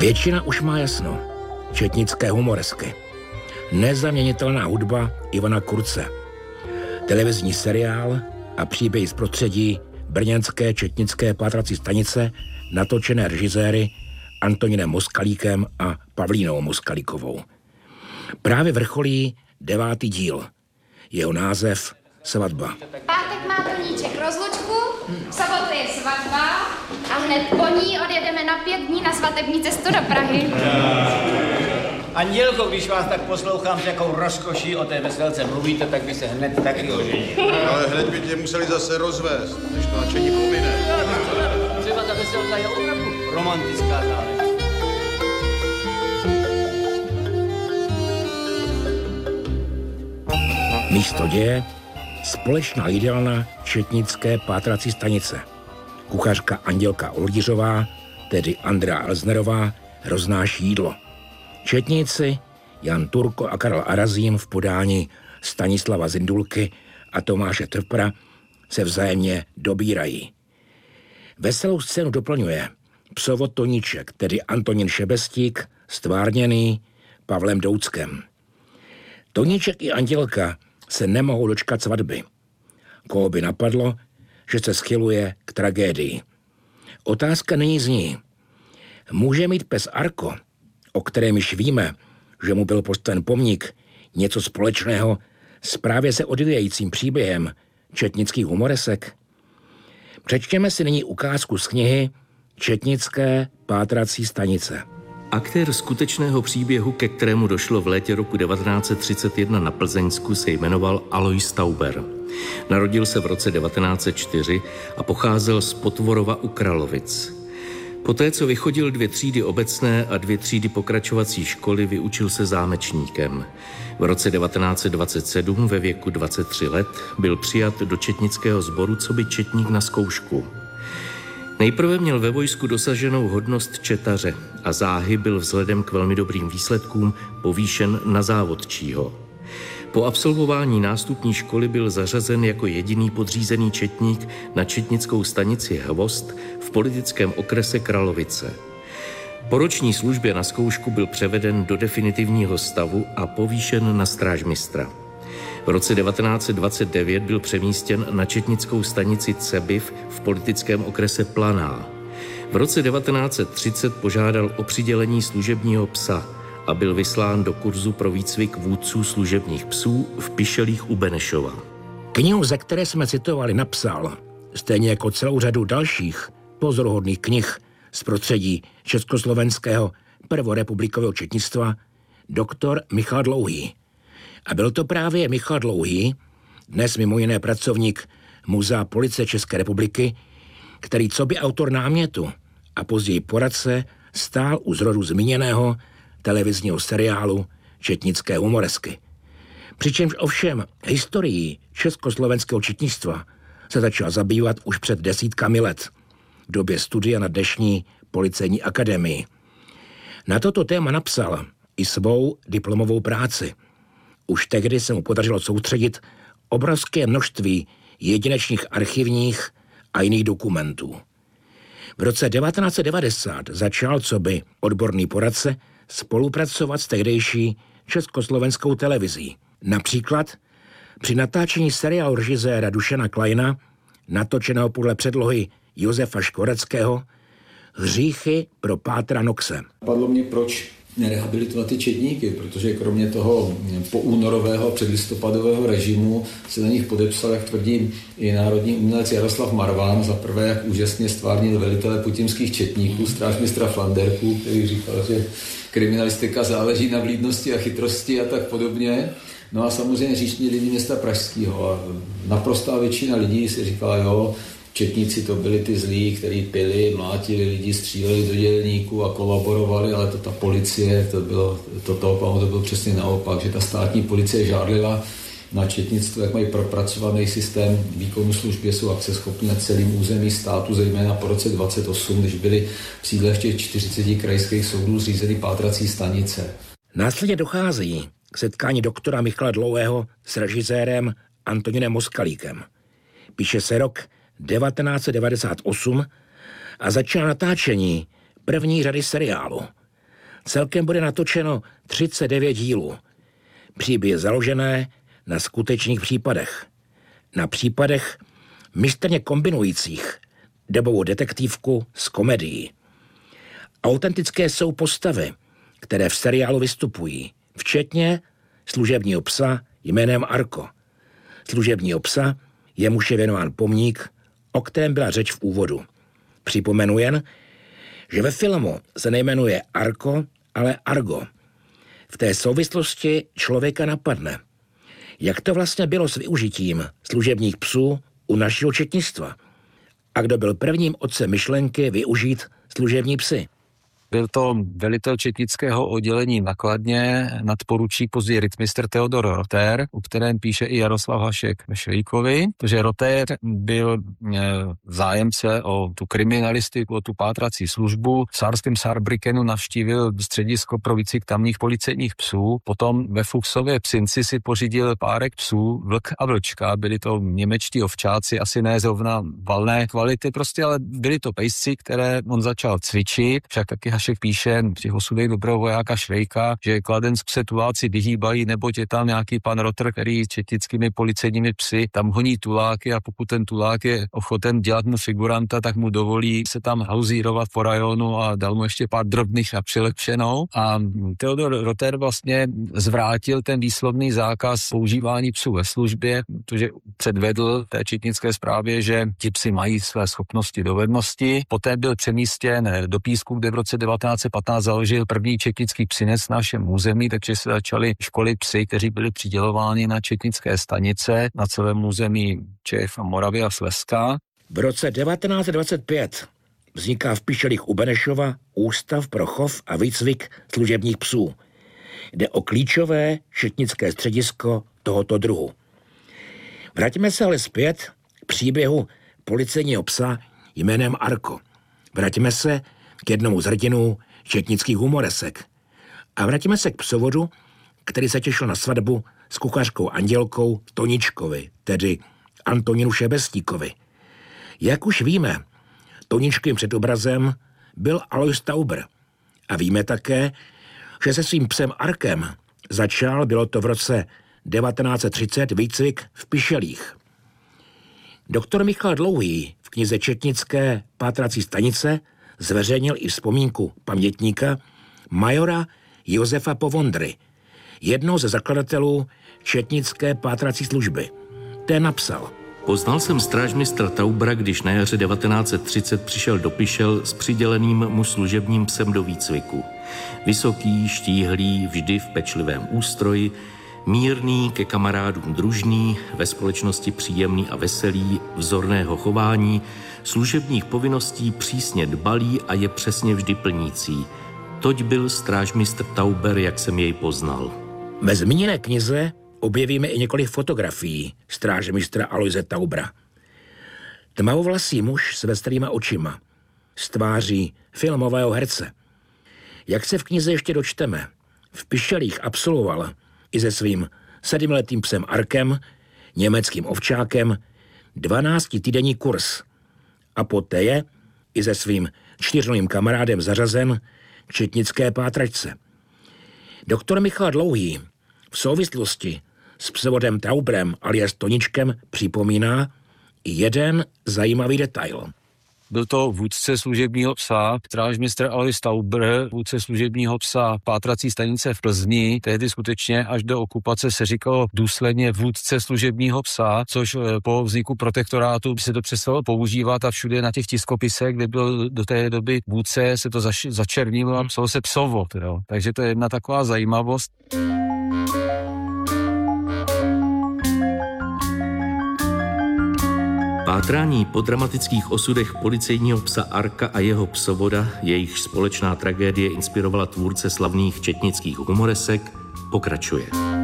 Většina už má jasno. Četnické humoresky. Nezaměnitelná hudba Ivana Kurze. Televizní seriál a příběhy z prostředí brněnské četnické pátrací stanice natočené režiséry Antonínem Moskalíkem a Pavlínou Moskalíkovou. Právě vrcholí 9. díl. Jeho název Svatba. Pátek má Toníček rozlučku, v sobotu je svatba a hned po ní odjedeme na 5 dní na svatební cestu do Prahy. Andělko, když vás tak poslouchám, s jakou rozkoší o té veselce mluvíte, tak by se hned taky oženil. Ale hned by tě museli zase rozvést, než to nadšení pomine. Třeba ta veselka je opravdu romantická záležitost. Místo děje společná jídelna četnické pátrací stanice. Kuchařka Andělka Oldiřová, tedy Andrea Elznerová, roznáší jídlo. Četníci Jan Turko a Karel Arazím v podání Stanislava Zindulky a Tomáše Trpra se vzájemně dobírají. Veselou scénu doplňuje psovod Toníček, tedy Antonín Šebestík, stvárněný Pavlem Douckem. Toníček i Andělka se nemohou dočkat svatby. Koho by napadlo, že se schyluje k tragédii. Otázka nyní zní, může mít pes Arko, o kterém již víme, že mu byl postaven pomník, něco společného s právě se odvíjejícím příběhem četnických humoresek? Přečtěme si nyní ukázku z knihy Četnické pátrací stanice. Aktér skutečného příběhu, ke kterému došlo v létě roku 1931 na Plzeňsku, se jmenoval Alois Tauber. Narodil se v roce 1904 a pocházel z Potvorova u Kralovic. Poté, co vychodil 2 třídy obecné a 2 třídy pokračovací školy, vyučil se zámečníkem. V roce 1927 ve věku 23 let byl přijat do četnického sboru coby četník na zkoušku. Nejprve měl ve vojsku dosaženou hodnost četaře a záhy byl vzhledem k velmi dobrým výsledkům povýšen na závodčího. Po absolvování nástupní školy byl zařazen jako jediný podřízený četník na četnickou stanici Hvost v politickém okrese Kralovice. Po roční službě na zkoušku byl převeden do definitivního stavu a povýšen na strážmistra. V roce 1929 byl přemístěn na četnickou stanici Cebiv v politickém okrese Planá. V roce 1930 požádal o přidělení služebního psa a byl vyslán do kurzu pro výcvik vůdců služebních psů v Pišelích u Benešova. Knihu, ze které jsme citovali, napsal, stejně jako celou řadu dalších pozoruhodných knih z prostředí československého prvorepublikového četnictva, doktor Michal Dlouhý. A byl to právě Michal Dlouhý, dnes mimo jiné pracovník Muzea policie České republiky, který coby autor námětu a později poradce stál u zrodu zmíněného televizního seriálu Četnické humoresky. Přičemž ovšem historií československého četnictva se začal zabývat už před desítkami let, v době studia na dnešní policejní akademii. Na toto téma napsal i svou diplomovou práci. Už tehdy se mu podařilo soustředit obrovské množství jedinečných archivních a jiných dokumentů. V roce 1990 začal coby odborný poradce spolupracovat s tehdejší československou televizí. Například při natáčení seriálu režiséra Dušana Kleina, natočeného podle předlohy Josefa Škvoreckého, Hříchy pro Pátra Noxe. Padlo mě, proč nerehabilitovat ty četníky, protože kromě toho poúnorového předlistopadového režimu se na nich podepsal, jak tvrdí i národní umělec Jaroslav Marván, za prvé, jak úžasně stvárnil velitele putimských četníků, strážmistra Flanderku, který říkal, že kriminalistika záleží na vlídnosti a chytrosti a tak podobně. No a samozřejmě říční lidi města pražského. A naprostá většina lidí si říkala, jo, četníci to byli ty zlí, kteří pili, mlátili lidi, stříleli do dělníků a kolaborovali, ale to ta policie, to bylo přesně naopak, že ta státní policie žádlila na četnictvo, jak mají propracovaný systém výkonu služby, jsou akceschopní na celém území státu, zejména po roce 28, když byly v sídlech těch 40 krajských soudů zřízeny pátrací stanice. Následně dochází k setkání doktora Michala Dlouhého s režisérem Antonínem Moskalíkem. Píše se rok 1998 a začíná natáčení první řady seriálu. Celkem bude natočeno 39 dílů. Příběhy založené na skutečných případech. Na případech mistrně kombinujících dobovou detektivku s komedií. Autentické jsou postavy, které v seriálu vystupují, včetně služebního psa jménem Arko. Služebního psa, jemuž je věnován pomník, o kterém byla řeč v úvodu. Připomenu jen, že ve filmu se nejmenuje Arko, ale Argo. V té souvislosti člověka napadne, jak to vlastně bylo s využitím služebních psů u našeho četnictva a kdo byl prvním otcem myšlenky využít služební psy. Byl to velitel četnického oddělení na Kladně, nadporučík, později rytmistr Theodor Rotér, u kterém píše i Jaroslav Hašek ve Švejkovi, protože Rotér byl zájemce o tu kriminalistiku, o tu pátrací službu. V saarském Saarbrückenu navštívil středisko pro výcvik tamních policejních psů, potom ve Fuchsově Psinci si pořídil párek psů, Vlk a Vlčka, byli to němečtí ovčáci, asi ne zrovna valné kvality, prostě, ale byli to pejsci, které on začal cvičit, však taky Hašek píše při osudech dobrého vojáka Švejka, že Kladensk se tuláci vyhýbají, neboť je tam nějaký pan Rotr, který četnickými policejními psy tam honí tuláky a pokud ten tulák je ochoten dělat mu figuranta, tak mu dovolí se tam hauzírovat po rajonu a dal mu ještě pár drobných a přilepšenou. A Theodor Rotér vlastně zvrátil ten výslovný zákaz používání psů ve službě, protože předvedl té četnické správě, že ti psi mají své schopnosti, dovednosti. Poté byl přemístěn do Písku, kde v roce 1915 založil první četnický psinec na našem území, takže se začaly školit psy, kteří byli přidělováni na četnické stanice na celém území Čech a Moravy a Slezska. V roce 1925 vzniká v Pišelích u Benešova Ústav pro chov a výcvik služebních psů. Jde o klíčové četnické středisko tohoto druhu. Vraťme se ale zpět k příběhu policejního psa jménem Arko. Vraťme se k jednomu z hrdinů četnických humoresek. A vrátíme se k psovodu, který se těšil na svatbu s kuchařkou Andělkou Toničkovi, tedy Antonínu Šebestíkovi. Jak už víme, Toničkovým předobrazem byl Alois Tauber. A víme také, že se svým psem Arkem bylo to v roce 1930 výcvik v Pišelích. Doktor Michal Dlouhý v knize Četnické pátrací stanice zveřejnil i vzpomínku pamětníka majora Josefa Povondry, jednoho ze zakladatelů četnické pátrací služby. Ten napsal: Poznal jsem strážmistra Taubera, když na jaře 1930 přišel do Pišel s přiděleným mu služebním psem do výcviku. Vysoký, štíhlý, vždy v pečlivém ústroji, mírný, ke kamarádům družný, ve společnosti příjemný a veselý, vzorného chování, služebních povinností přísně dbalý a je přesně vždy plnící. Toť byl strážmistr Tauber, jak jsem jej poznal. Ve zmíněné knize objevíme i několik fotografií strážmistra Aloise Taubera. Tmavovlasý muž s veselýma očima, s tváří filmového herce. Jak se v knize ještě dočteme, v Pišelích absolvoval i se svým 7letým psem Arkem, německým ovčákem, 12týdenní kurz a poté je i se svým 4novým kamarádem zařazen k četnické pátračce. Doktor Michal Dlouhý v souvislosti s psovodem Tauberem alias Toničkem připomíná i jeden zajímavý detail. Byl to vůdce služebního psa, strážmistr Alois Tauber, vůdce služebního psa pátrací stanice v Plzni. Tehdy skutečně až do okupace se říkalo důsledně vůdce služebního psa, což po vzniku protektorátu by se to přestalo používat a všude na těch tiskopisech, kde byl do té doby vůdce, se to začernilo a psalo se psovo. Takže to je jedna taková zajímavost. Pátrání po dramatických osudech policejního psa Arka a jeho psovoda, jejichž společná tragédie inspirovala tvůrce slavných četnických humoresek, pokračuje.